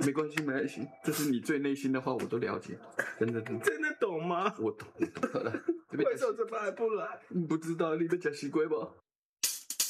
没关系，没关系，这是你最内心的话，我都了解，真的。 真的懂吗？ 我懂了。 为什么这边还不来？ 你不知道你被讲习惯吧？